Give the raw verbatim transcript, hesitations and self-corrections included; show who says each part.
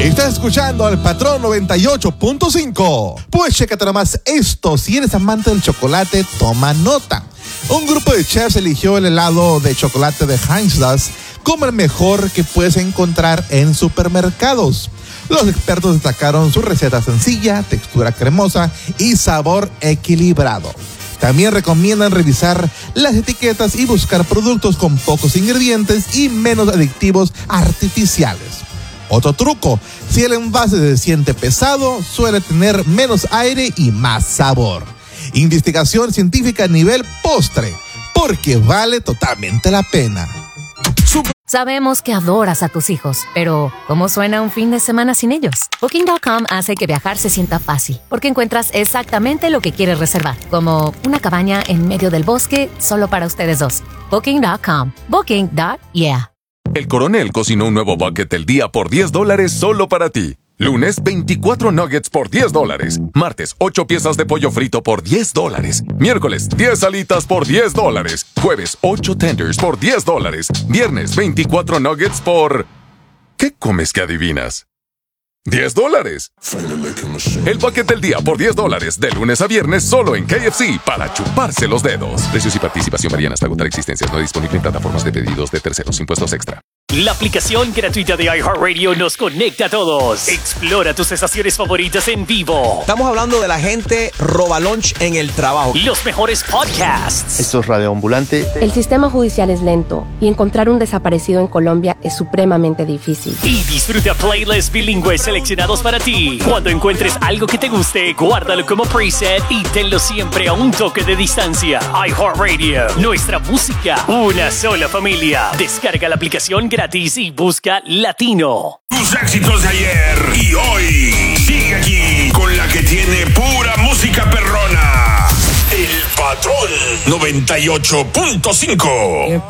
Speaker 1: Estás escuchando al Patrón noventa y ocho punto cinco. Pues chécate nomás esto, si eres amante del chocolate, toma nota. Un grupo de chefs eligió el helado de chocolate de Heinz Dazs como el mejor que puedes encontrar en supermercados. Los expertos destacaron su receta sencilla, textura cremosa y sabor equilibrado. También recomiendan revisar las etiquetas y buscar productos con pocos ingredientes y menos aditivos artificiales. Otro truco, si el envase se siente pesado, suele tener menos aire y más sabor. Investigación científica a nivel postre, porque vale totalmente la pena. Super-
Speaker 2: Sabemos que adoras a tus hijos, pero ¿cómo suena un fin de semana sin ellos? Booking punto com hace que viajar se sienta fácil, porque encuentras exactamente lo que quieres reservar, como una cabaña en medio del bosque solo para ustedes dos. Booking punto com. Booking. Yeah.
Speaker 3: El Coronel cocinó un nuevo bucket del día por diez dólares solo para ti. Lunes, veinticuatro nuggets por diez dólares. Martes, ocho piezas de pollo frito por diez dólares. Miércoles, diez alitas por diez dólares. Jueves, ocho tenders por diez dólares. Viernes, veinticuatro nuggets por... ¿Qué comes que adivinas? diez dólares. El bucket del día por diez dólares, de lunes a viernes, solo en K F C, para chuparse los dedos. Precios y participación varían hasta agotar existencias. No disponible en plataformas de pedidos de terceros. Impuestos extra.
Speaker 4: La aplicación gratuita de iHeartRadio nos conecta a todos. Explora tus estaciones favoritas en vivo.
Speaker 5: Estamos hablando de la gente roba lunch en el trabajo.
Speaker 4: Los mejores podcasts.
Speaker 6: Esto es Radio Ambulante.
Speaker 7: El sistema judicial es lento y encontrar un desaparecido en Colombia es supremamente difícil.
Speaker 4: Y disfruta playlists bilingües seleccionados para ti. Cuando encuentres algo que te guste, guárdalo como preset y tenlo siempre a un toque de distancia. iHeartRadio, nuestra música, una sola familia. Descarga la aplicación gratis y busca Latino.
Speaker 8: Tus éxitos de ayer y hoy. Sigue aquí con la que tiene pura música perrona. El Patrón noventa y ocho punto cinco.